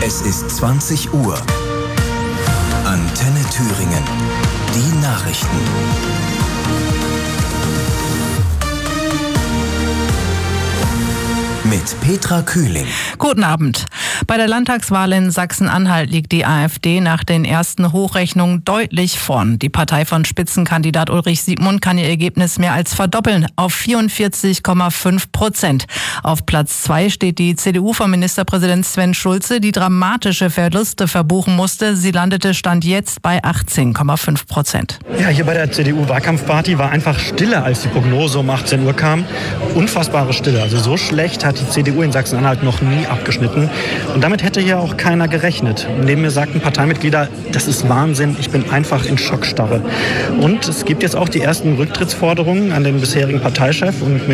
Es ist 20 Uhr. Antenne Thüringen. Die Nachrichten. Mit Petra Kühling. Guten Abend. Bei der Landtagswahl in Sachsen-Anhalt liegt die AfD nach den ersten Hochrechnungen deutlich vorn. Die Partei von Spitzenkandidat Ulrich Siegmund kann ihr Ergebnis mehr als verdoppeln auf 44,5%. Auf Platz 2 steht die CDU von Ministerpräsident Sven Schulze, die dramatische Verluste verbuchen musste. Sie landete Stand jetzt bei 18,5%. Ja, hier bei der CDU-Wahlkampfparty war einfach Stille, als die Prognose um 18 Uhr kam. Unfassbare Stille. Also so schlecht hat die CDU in Sachsen-Anhalt noch nie abgeschnitten. Und damit hätte hier auch keiner gerechnet. Neben mir sagten Parteimitglieder, das ist Wahnsinn, ich bin einfach in Schockstarre. Und es gibt jetzt auch die ersten Rücktrittsforderungen an den bisherigen Parteichef und